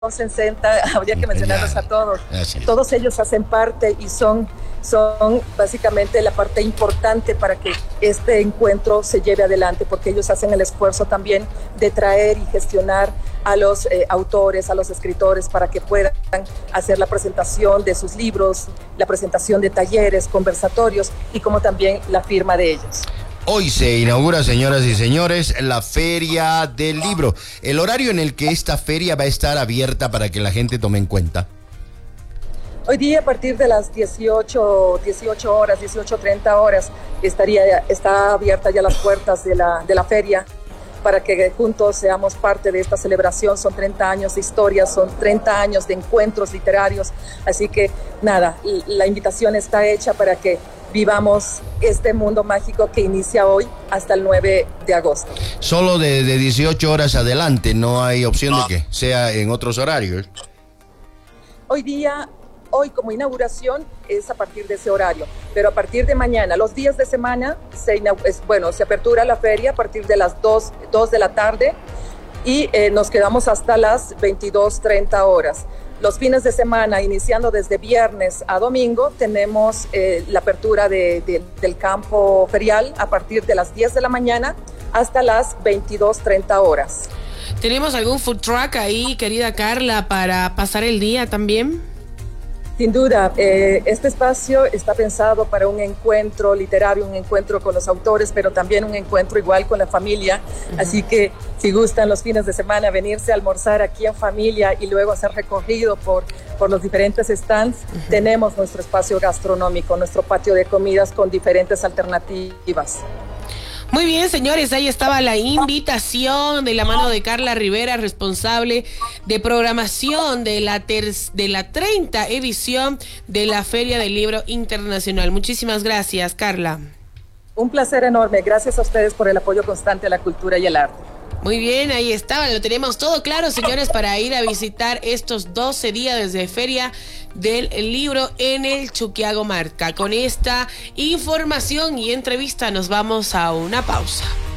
60, habría que mencionarlos a todos. Gracias. Todos ellos hacen parte y son básicamente la parte importante para que este encuentro se lleve adelante, porque ellos hacen el esfuerzo también de traer y gestionar a los autores, a los escritores, para que puedan hacer la presentación de sus libros, la presentación de talleres, conversatorios y como también la firma de ellos. Hoy se inaugura, señoras y señores, la Feria del Libro. El horario en el que esta feria va a estar abierta para que la gente tome en cuenta. Hoy día a partir de las 18 horas, 18:30 horas, está abierta ya las puertas de la feria para que juntos seamos parte de esta celebración. Son 30 años de historia, son 30 años de encuentros literarios. Así que nada, la invitación está hecha para que vivamos este mundo mágico que inicia hoy hasta el 9 de agosto. Solo de 18 horas adelante, no hay opción de que sea en otros horarios. Hoy como inauguración es a partir de ese horario, pero a partir de mañana, los días de semana, se apertura la feria a partir de las 2 de la tarde y nos quedamos hasta las 22:30 horas. Los fines de semana, iniciando desde viernes a domingo, tenemos la apertura del campo ferial a partir de las 10 de la mañana hasta las 22:30 horas. ¿Tenemos algún food truck ahí, querida Carla, para pasar el día también? Sin duda, este espacio está pensado para un encuentro literario, un encuentro con los autores, pero también un encuentro igual con la familia. Así que si gustan los fines de semana venirse a almorzar aquí en familia y luego hacer recorrido por los diferentes stands, tenemos nuestro espacio gastronómico, nuestro patio de comidas con diferentes alternativas. Muy bien, señores, ahí estaba la invitación de la mano de Carla Rivera, responsable de programación de la 30 edición de la Feria del Libro Internacional. Muchísimas gracias, Carla. Un placer enorme. Gracias a ustedes por el apoyo constante a la cultura y el arte. Muy bien, ahí estaba, lo tenemos todo claro, señores, para ir a visitar estos 12 días de Feria del Libro en el Chuquiago Marca. Con esta información y entrevista nos vamos a una pausa.